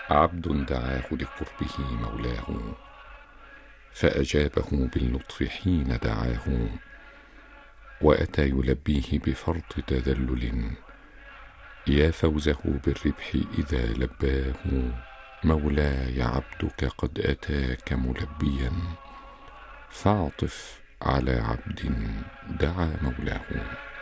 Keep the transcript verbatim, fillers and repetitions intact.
عبد دعاه لقربه مولاه، فأجابه باللطف حين دعاه، وأتى يلبيه بفرط تذلل، يا فوزه بالربح إذا لباه. مولاي عبدك قد أتاك ملبيا، فاعطف على عبد دعا مولاه.